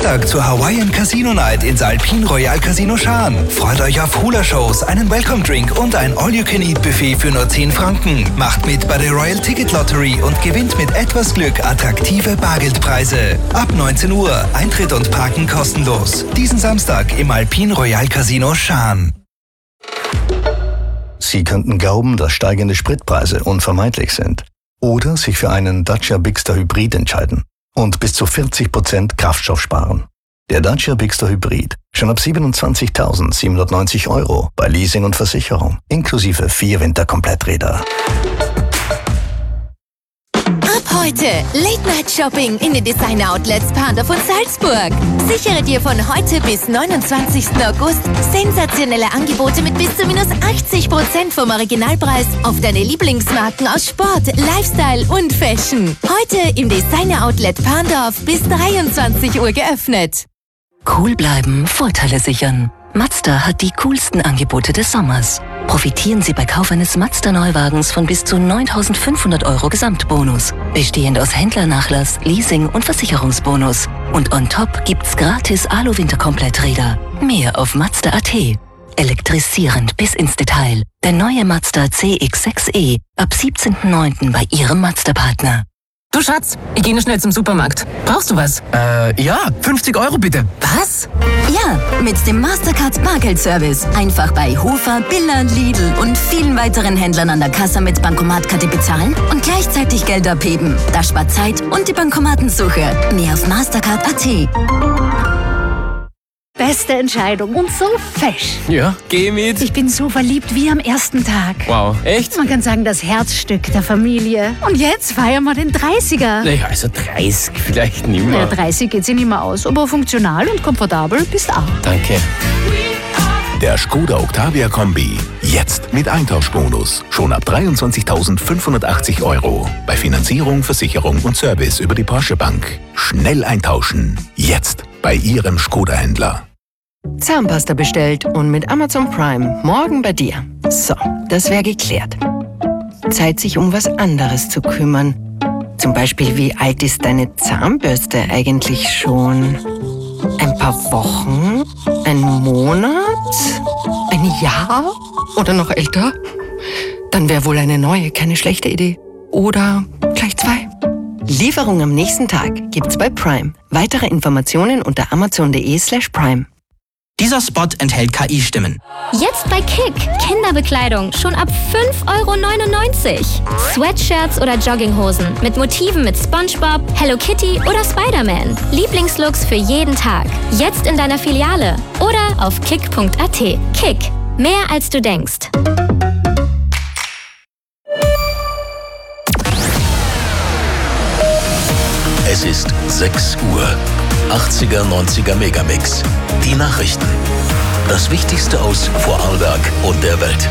Samstag zur Hawaiian Casino Night ins Alpine Royal Casino Schaan. Freut euch auf Hula-Shows, einen Welcome-Drink und ein All-You-Can-Eat-Buffet für nur 10 Franken. Macht mit bei der Royal Ticket Lottery und gewinnt mit etwas Glück attraktive Bargeldpreise. Ab 19 Uhr, Eintritt und Parken kostenlos. Diesen Samstag im Alpine Royal Casino Schaan. Sie könnten glauben, dass steigende Spritpreise unvermeidlich sind. Oder sich für einen Dacia Bigster Hybrid entscheiden und bis zu 40% Kraftstoff sparen. Der Dacia Bigster Hybrid schon ab 27.790 € bei Leasing und Versicherung, inklusive 4 Winterkompletträder. Ab heute Late-Night-Shopping in den Designer-Outlets Pandorf und Salzburg. Sichere dir von heute bis 29. August sensationelle Angebote mit bis zu minus 80% vom Originalpreis auf deine Lieblingsmarken aus Sport, Lifestyle und Fashion. Heute im Designer-Outlet Pandorf bis 23 Uhr geöffnet. Cool bleiben, Vorteile sichern. Mazda hat die coolsten Angebote des Sommers. Profitieren Sie bei Kauf eines Mazda-Neuwagens von bis zu 9.500 € Gesamtbonus, bestehend aus Händlernachlass, Leasing und Versicherungsbonus. Und on top gibt's gratis Alu-Winterkompletträder. Mehr auf Mazda.at. Elektrisierend bis ins Detail. Der neue Mazda CX-6e ab 17.09. bei Ihrem Mazda-Partner. Du Schatz, ich gehe nur schnell zum Supermarkt. Brauchst du was? Ja, 50 € bitte. Was? Ja, mit dem Mastercard Bargeldservice. Einfach bei Hofer, Billa, Lidl und vielen weiteren Händlern an der Kasse mit Bankomatkarte bezahlen und gleichzeitig Geld abheben. Das spart Zeit und die Bankomatensuche. Mehr auf Mastercard.at. Beste Entscheidung und so fesch. Ja, geh mit. Ich bin so verliebt wie am ersten Tag. Wow, echt? Man kann sagen, das Herzstück der Familie. Und jetzt feiern wir den 30er. Naja, also 30 vielleicht nicht mehr. Ja, 30 geht sich nicht mehr aus, aber funktional und komfortabel bist auch. Danke. Der Skoda Octavia Kombi. Jetzt mit Eintauschbonus. Schon ab 23.580 €. Bei Finanzierung, Versicherung und Service über die Porsche Bank. Schnell eintauschen. Jetzt bei Ihrem Skoda-Händler. Zahnpasta bestellt und mit Amazon Prime morgen bei dir. So, das wäre geklärt. Zeit, sich um was anderes zu kümmern. Zum Beispiel, wie alt ist deine Zahnbürste eigentlich schon? Ein paar Wochen? Ein Monat? Ein Jahr? Oder noch älter? Dann wäre wohl eine neue keine schlechte Idee. Oder gleich 2. Lieferung am nächsten Tag gibt's bei Prime. Weitere Informationen unter amazon.de/prime. Dieser Spot enthält KI-Stimmen. Jetzt bei Kick. Kinderbekleidung schon ab 5,99 €. Sweatshirts oder Jogginghosen mit Motiven mit SpongeBob, Hello Kitty oder Spider-Man. Lieblingslooks für jeden Tag. Jetzt in deiner Filiale oder auf kick.at. Kick. Mehr als du denkst. Es ist 6 Uhr. 80er, 90er Megamix. Die Nachrichten. Das Wichtigste aus Vorarlberg und der Welt.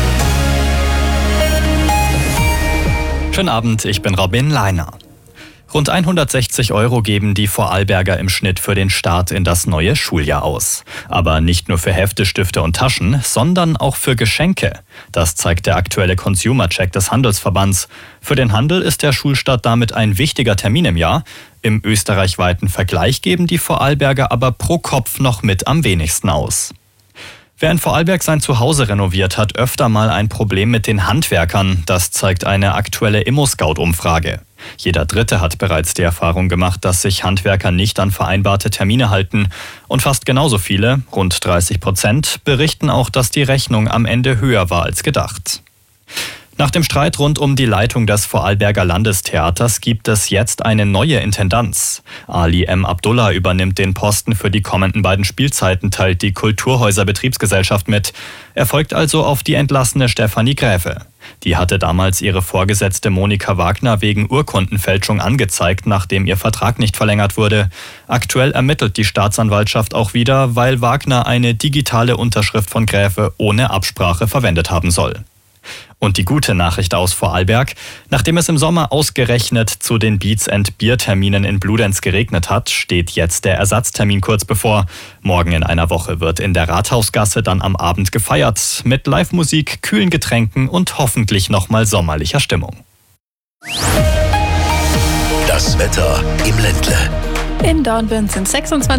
Schönen Abend, ich bin Robin Leiner. Rund 160 € geben die Vorarlberger im Schnitt für den Start in das neue Schuljahr aus. Aber nicht nur für Hefte, Stifte und Taschen, sondern auch für Geschenke. Das zeigt der aktuelle Consumer-Check des Handelsverbands. Für den Handel ist der Schulstart damit ein wichtiger Termin im Jahr. Im österreichweiten Vergleich geben die Vorarlberger aber pro Kopf noch mit am wenigsten aus. Wer in Vorarlberg sein Zuhause renoviert, hat öfter mal ein Problem mit den Handwerkern. Das zeigt eine aktuelle ImmoScout-Umfrage. Jeder Dritte hat bereits die Erfahrung gemacht, dass sich Handwerker nicht an vereinbarte Termine halten. Und fast genauso viele, rund 30%, berichten auch, dass die Rechnung am Ende höher war als gedacht. Nach dem Streit rund um die Leitung des Vorarlberger Landestheaters gibt es jetzt eine neue Intendanz. Ali M. Abdullah übernimmt den Posten für die kommenden beiden Spielzeiten, teilt die Kulturhäuser Betriebsgesellschaft mit. Er folgt also auf die entlassene Stefanie Gräfe. Die hatte damals ihre Vorgesetzte Monika Wagner wegen Urkundenfälschung angezeigt, nachdem ihr Vertrag nicht verlängert wurde. Aktuell ermittelt die Staatsanwaltschaft auch wieder, weil Wagner eine digitale Unterschrift von Gräfe ohne Absprache verwendet haben soll. Und die gute Nachricht aus Vorarlberg: Nachdem es im Sommer ausgerechnet zu den Beats & Bier-Terminen in Bludenz geregnet hat, steht jetzt der Ersatztermin kurz bevor. Morgen in einer Woche wird in der Rathausgasse dann am Abend gefeiert. Mit Live-Musik, kühlen Getränken und hoffentlich nochmal sommerlicher Stimmung. Das Wetter im Ländle. In Dornbirn sind 26